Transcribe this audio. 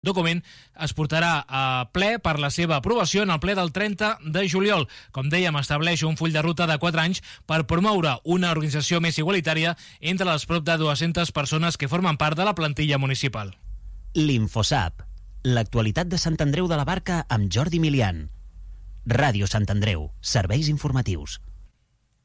document es portarà a ple per la seva aprovació en el ple del 30 de juliol. Com dèiem, estableix un full de ruta de 4 anys per promoure una organització més igualitària entre les prop de 200 persones que formen part de la plantilla municipal. L'Infosap, l'actualitat de Sant Andreu de la Barca amb Jordi Milian. Ràdio Sant Andreu, serveis informatius.